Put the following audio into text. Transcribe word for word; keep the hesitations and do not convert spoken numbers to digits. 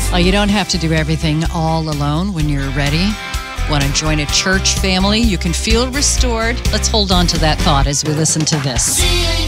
Well, you don't have to do everything all alone when you're ready. Want to join a church family? You can feel restored. Let's hold on to that thought as we listen to this.